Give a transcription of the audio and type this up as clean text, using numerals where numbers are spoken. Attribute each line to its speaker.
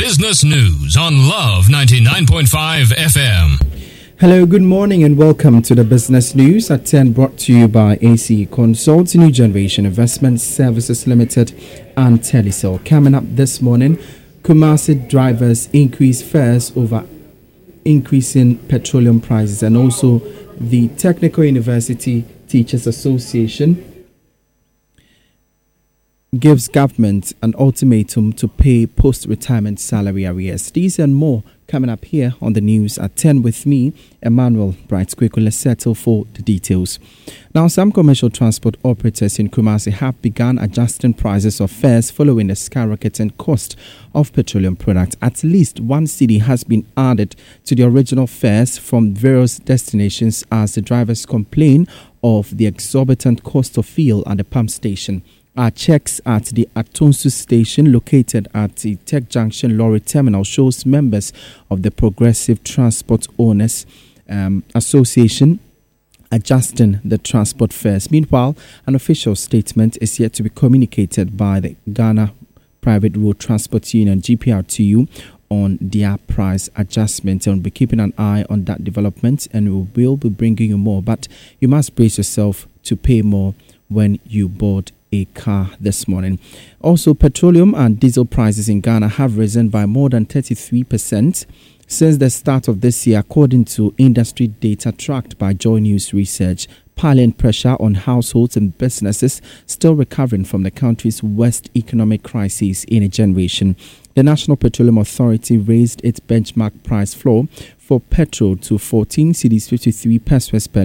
Speaker 1: Business News on Love 99.5 FM.
Speaker 2: Hello, good morning and welcome to the Business News at 10, brought to you by AC Consults, New Generation Investment Services Limited and Telecel. Coming up this morning, Kumasi drivers increase fares over increasing petroleum prices, and also the Technical University Teachers Association gives government an ultimatum to pay post-retirement salary arrears. These and more coming up here on the news at 10 with me, Emmanuel Bright-Kweku. Let's settle for the details. Now, some commercial transport operators in Kumasi have begun adjusting prices of fares following the skyrocketing cost of petroleum products. At least one city has been added to the original fares from various destinations as the drivers complain of the exorbitant cost of fuel at the pump station. Our checks at the Atonsu station located at the Tech Junction Lorry Terminal shows members of the Progressive Transport Owners Association adjusting the transport fares. Meanwhile, an official statement is yet to be communicated by the Ghana Private Road Transport Union, GPRTU, on their price adjustment. And we'll be keeping an eye on that development, and we will be bringing you more. But you must brace yourself to pay more when you board a car this morning. Also, petroleum and diesel prices in Ghana have risen by more than 33% since the start of this year, according to industry data tracked by Joy News Research. Piling pressure on households and businesses still recovering from the country's worst economic crisis in a generation. The National Petroleum Authority raised its benchmark price floor for petrol to 14 cedis 53 pesos per